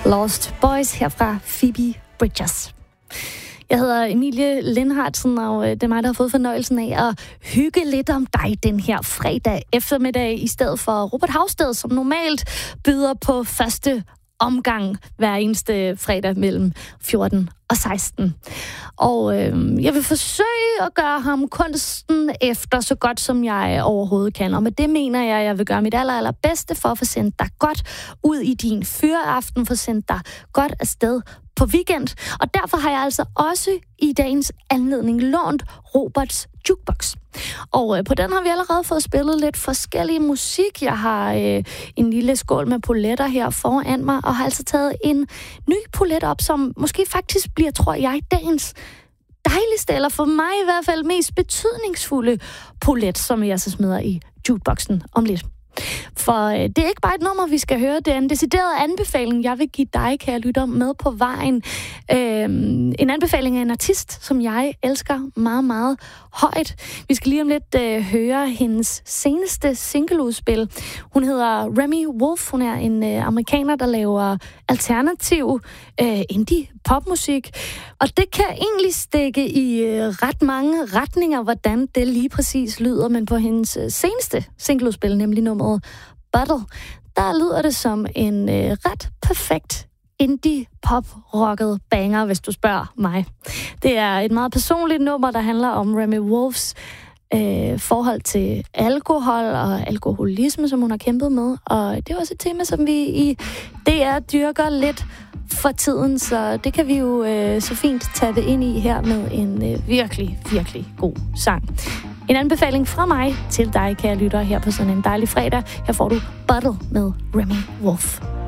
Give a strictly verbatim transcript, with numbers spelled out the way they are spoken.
Lost Boys her fra Phoebe Bridgers. Jeg hedder Emilie Lindhardsen, og det er mig, der har fået fornøjelsen af at hygge lidt om dig den her fredag eftermiddag, i stedet for Robert Havsted, som normalt byder på første omgang hver eneste fredag mellem fjorten og seksten. Og øh, jeg vil forsøge at gøre ham kunsten efter så godt, som jeg overhovedet kan. Og med det mener jeg, at jeg vil gøre mit aller, aller bedste for at få sendt dig godt ud i din fyreaften, for at sende dig godt afsted på weekend. Og derfor har jeg altså også i dagens anledning lånt Roberts Jukebox. Og øh, på den har vi allerede fået spillet lidt forskellig musik. Jeg har øh, en lille skål med poletter her foran mig, og har altså taget en ny polet op, som måske faktisk bliver, tror jeg, dagens dejligste, eller for mig i hvert fald mest betydningsfulde polet, som jeg så smider i jukeboxen om lidt. For øh, det er ikke bare et nummer, vi skal høre. Det er en decideret anbefaling, jeg vil give dig, kære lytter, med på vejen. Øh, en anbefaling af en artist, som jeg elsker meget, meget højt. Vi skal lige om lidt øh, høre hendes seneste singleudspil. Hun hedder Remi Wolf. Hun er en øh, amerikaner, der laver alternativ øh, indie-popmusik. Og det kan egentlig stikke i øh, ret mange retninger, hvordan det lige præcis lyder. Men på hendes øh, seneste singleudspil, nemlig nummeret Bottle, der lyder det som en øh, ret perfekt indie-pop-rocket banger, hvis du spørger mig. Det er et meget personligt nummer, der handler om Remi Wolfs øh, forhold til alkohol og alkoholisme, som hun har kæmpet med. Og det er også et tema, som vi i D R dyrker lidt for tiden, så det kan vi jo øh, så fint tappe ind i her med en øh, virkelig, virkelig god sang. En anbefaling fra mig til dig, kære lytter, her på sådan en dejlig fredag. Her får du Bottle med Remi Wolf.